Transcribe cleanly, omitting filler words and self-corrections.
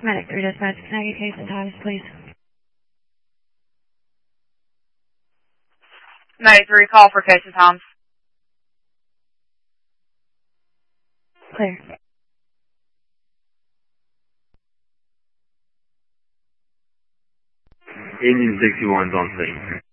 Medic 3 dispatch, can I get case and times, please? Medic 3, call for case and times. Clear. Engine 61's on scene.